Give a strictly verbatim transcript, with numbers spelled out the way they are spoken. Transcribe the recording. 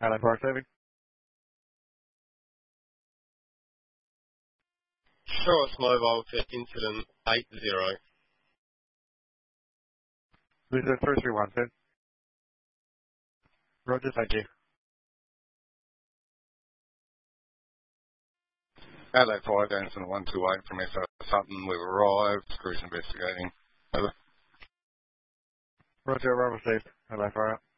Hello, Fire Saving. Shorts Mobile to incident eight zero. This is three three one, sir. Roger, thank you. Adelaide Fire, Danson one two eight from S O Sutton. We've arrived. Cruise investigating. Over. Roger, well received. Hello, Fire.